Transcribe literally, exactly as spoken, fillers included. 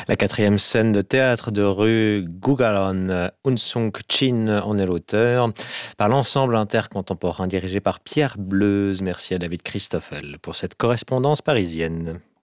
La quatrième scène de théâtre de rue Gugalon, Unsung Chin en est l'auteur, par l'ensemble intercontemporain dirigé par Pierre Bleuze. Merci à David Christoffel pour cette correspondance parisienne.